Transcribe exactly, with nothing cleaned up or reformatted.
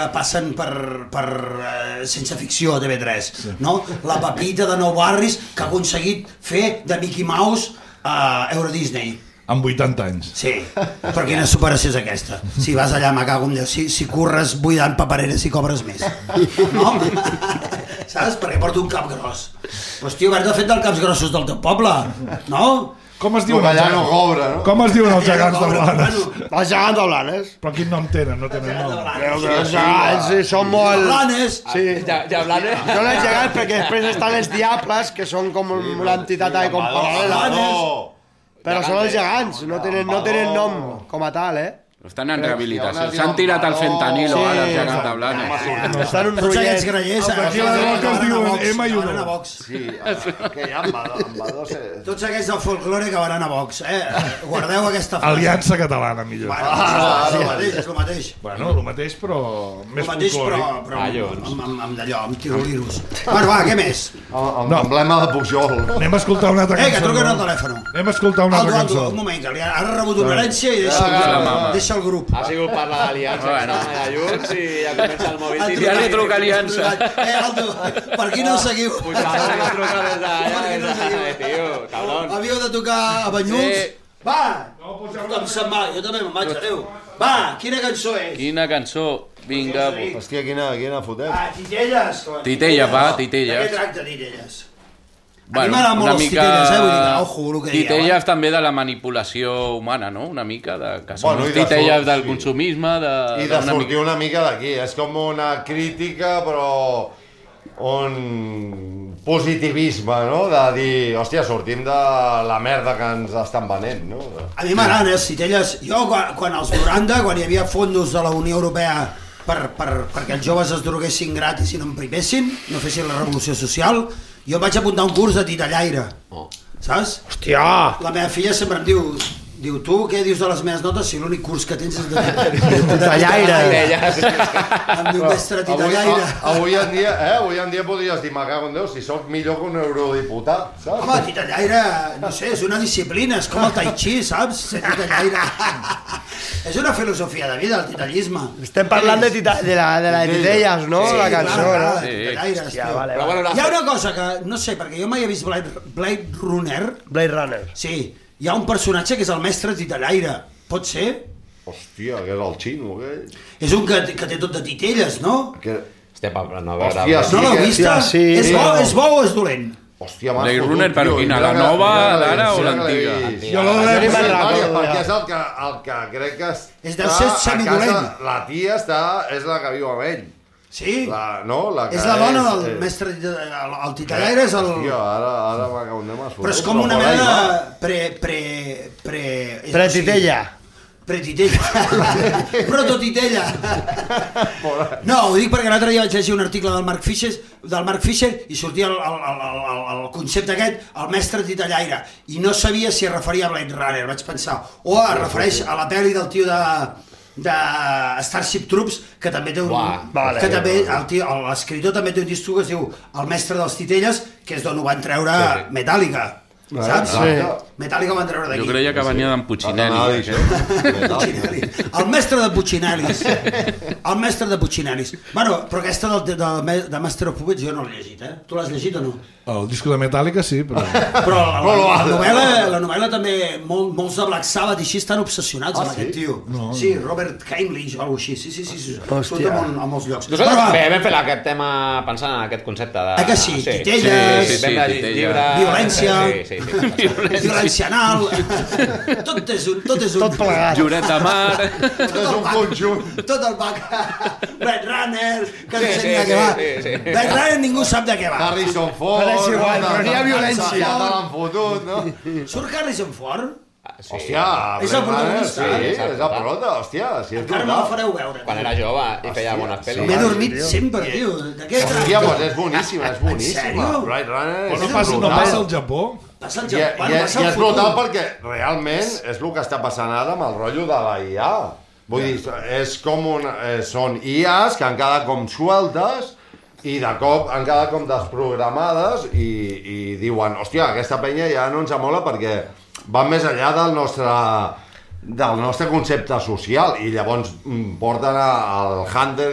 passen per, per uh, sense ficció a T V tres, sí. No? La Pepita de Nou Barris que ha aconseguit fer de Mickey Mouse a Euro Disney. Amb vuitanta anys. Sí, però quina superació és aquesta? Si vas allà, me cago en Déu, si, si curres buidant papereres i cobres més. No? Saps? Perquè porto un cap gros. Doncs tio, haver-te fet dels caps grossos del teu poble, no? Com es diuen els gegants? No cobra, no? Com es diuen els gegants de Blanes? Els gegants de Blanes. Però quin nom tenen? No tenen nom. Els gegants són molt... Blanes. Sí. Ja, ja Blanes. Són els gegants perquè després estan els diables, que són com una entitat ahí com paral·lela. Però són els gegants, no tenen, no tenen nom com a tal, eh? Estan en rehabilitació. S'han tirat al fentanilo, ara, els gegants de Blanes. Estan un Tots aquests rotllet. grallers... Aquí a la boca es diuen Emma i van a Uno. Vox. Sí, que hi ha ambadors... Tots aquests del folklore que van a Vox, eh? Guardeu aquesta frase. Aliança Catalana, millor. Bueno, és el mateix, és el mateix. Bueno, el mateix, però més El mateix, però, folclòric. però amb, amb, amb, amb d'allò, amb tiroliros. Bueno, va, què més? Amb l'emblema de Pujol. Anem a escoltar una altra Eh, cançó. que truquen al no? telèfon. Anem a escoltar una Aldo, altra Aldo, cançó. un moment, que li ha, ara ha rebut una herència i deixa, Ah, deixa el grup. Ha sigut per l'aliança bueno. que està allà junts i ja comença el mòbil. Ha Ja li truca Aliança. Eh, Aldo, per qui no el seguiu? Pues ara que truca des d'allà. Per qui no el seguiu? Eh, tio, cabrón. Havíeu de tocar a Banyuls? Sí. Va! Tothom se'n va, jo també me'n vaig, adéu. Va, quina cançó és? Quina cançó. Vinga. Hòstia, quina, quina fotem. Ah, Titelles. Titelles, va, Titelles. De què tracta Titelles? Bueno, a mi m'agraden molt una els mica... Titelles, eh? Vull dir, ojo, el que dieu. Titelles Eh? també de la manipulació humana, no? Una mica, de, que són Bueno, i els de titelles sort, del sí. consumisme, de... I de d'una sortir mica... una mica d'aquí. És com una crítica, però un positivisme, no? De dir, hòstia, sortim de la merda que ens estan venent, no? A mi m'agraden, eh, els Titelles. Jo, quan, quan als noranta, quan hi havia fondos de la Unió Europea per, per, perquè els joves es droguessin gratis i no emprimessin, no fessin la revolució social, jo em vaig apuntar a un curs de titellaire, oh. Saps? Hòstia! La meva filla sempre em diu, diu, tu què dius de les meves notes si l'únic curs que tens és de titellaire? Em diu, mestre Avui, titellaire. a, avui en dia, eh? Avui en dia podries dir, me cago en Déu, si sóc millor que un eurodiputat, saps? Home, titellaire, no sé, és una disciplina, és com el tai chi, saps? Ser titellaire. És una filosofia de vida, el titallisme. Estem parlant de, tita, de, la, de la de Titelles, no? Sí, la cançó, clar, clar, no? de titellaires, Hòstia, tio. vale, Però vale. bueno, Hi ha una cosa que, no sé, perquè jo mai he vist Blade, Blade Runner. Blade Runner. Sí, hi ha un personatge que és el mestre titellaire. Pot ser? Hòstia, que és el xino, aquell. És un que, que té tot de titelles, no? Que... Hòstia, pa, no veure... Hòstia, sí. No l'heu que- vista? sí, és, sí. bo, és bo o és dolent? Hòstia, m'has Blade fotut, Runner, però tio, quina, mira la que- nova, mira que- l'ara o mira que l'antiga? l'he vist. Jo la de Jo ni me'n l'època... recordo. Perquè és el que, el que crec que està És deu ser a semidolent. casa. La tia està, és la que viu amb ell. Sí? La, no? La que És la dona del eh, mestre... El, el titellaire és el... Hòstia, ara, ara m'ha cagut de mas. Però és com una mena de... Pre... Pre... Pre... Pretitella. Pretitella. Prototitella. No, ho dic perquè l'altre dia vaig llegir un article del Mark Fisher, del Mark Fisher i sortia el, el, el, el, el concepte aquest, el mestre titellaire, i no sabia si es referia a Blade Runner, vaig pensar, o es refereix a la pel·li del tio de de Starship Troops, que també té un... Uah, vale, que també, vale. el tio, l'escriptor també té un disc que es diu El mestre dels titelles, que és d'on ho van treure Sí, sí. Metallica, saps? Sí. Metallica ho van treure d'aquí. Jo creia que venia d'en Puccinelli. Puccinelli. El mestre de Puccinellis. El mestre de Puccinellis. Bueno, però aquesta del, de, de, de Master of Puppets jo no l'he llegit, eh? Tu l'has llegit o no? El disco de Metallica sí, però... Però la, la, la, novel·la, la novel·la també, molt, molts de Black Sabbath i així estan obsessionats Ah, amb sí? aquest tio. No, sí, Robert Heinlein o alguna cosa així. Sí, sí, sí, sí. Hòstia. Surt a, mol- a molts llocs. Nosaltres va. bé, vam fer aquest tema pensant en aquest concepte de... Eh que sí? Titelles, sí, sí, vam llegir titelles. llibres... Violència. Sí, sí, sí. Violència anal. Tot és un... Tot és un... Tot plegat. Lloret de mar... Tot és un conjunt. Tot el pack. Blade Runner, que no Sí, sé sí, ni de sí, què va. sí, sí. Blade Runner ningú sap de què va. Harrison Ford... Però és igual, però n'hi ha violència. Ja te l'han fotut, no? Surt Harrison Ford? Sí. Hòstia, És el Blade Runner, protagonista, sí, eh? és el prota, hòstia, si és Encara me la brutal. fareu veure. Quan era jove i feia Hòstia, bones sí. pel·lis. M'he dormit sempre, tio. De què Hòstia, tracta? doncs és boníssima, és boníssima. sèrio? Blade Runner Però és no passa, no brutal. passa al Japó? Passa el I, Japó, i, bueno, i passa el és brutal futur. perquè realment és el que està passant ara amb el rotllo de la I A. Vull dir, és com un, eh, són I As que han quedat com sueltes i de cop han quedat com desprogramades i, i diuen, hòstia, aquesta penya ja no ens amola perquè va més enllà del nostre del nostre concepte social i llavors porten al Hunter